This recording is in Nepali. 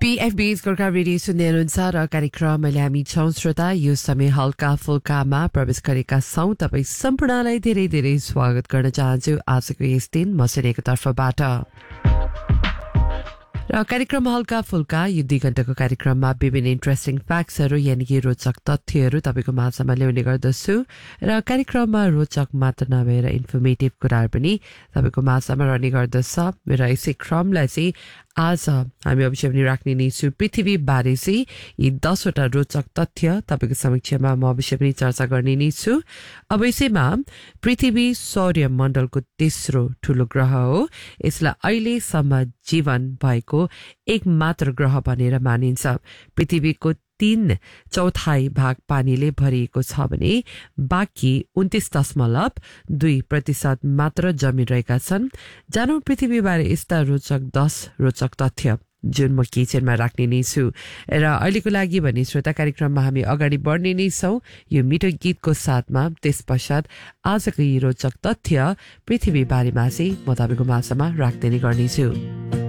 पृथ्वी एफबीएस गोर्खा रेडियो सुन्दै हुनुहुन्छ र कार्यक्रम अहिले हामी छौं श्रोता यो समय हल्का फुल्कामा प्रवेश गरेका छौं। तपाईं सम्पूर्णलाई धेरै धेरै स्वागत गर्न चाहन्छु आजको यस दिन मसिनेको तर्फबाट। र कार्यक्रम हल्का फुल्का यो 2 घण्टाको कार्यक्रममा विभिन्न इन्ट्रेस्टिङ फ्याक्ट्सहरू यानि कि रोचक तथ्यहरू तपाईको माझमा ल्याउने गर्दछु र कार्यक्रममा रोचक मात्र नभएर इन्फर्मेटिभ कुराहरू पनि तपाईको माझमा रहने गर्दछ। र यसै क्रमलाई चाहिँ आज हामी अवश्य पनि राख्ने नै छु पृथ्वी बारे चाहिँ यी 10 वटा रोचक तथ्य तपाईको समक्षमा म अवश्य पनि चर्चा गर्ने नै छु। अब यसैमा पृथ्वी सौर्य मण्डलको तेस्रो ठूलो ग्रह हो। यसलाई अहिलेसम्म जीवन भएको एक मात्र ग्रह भनेर मानिन्छ। पृथ्वीको 3/4 भाग पानीले भरिएको छ भने बाँकी 29.2% मात्र जमिन रहेका छन्। जानौं पृथ्वीबारे यस्ता रोचक 10 रोचक तथ्य जुन म किचनमा राख्ने नै छु। र अहिलेको लागि भने श्रोता कार्यक्रममा हामी अगाडि बढ्ने नै छौं यो मिठो गीतको साथमा। त्यसपश्चात आजको यी रोचक तथ्य पृथ्वी बारेमा चाहिँ म तपाईको माझमा राख्दै नै गर्नेछु।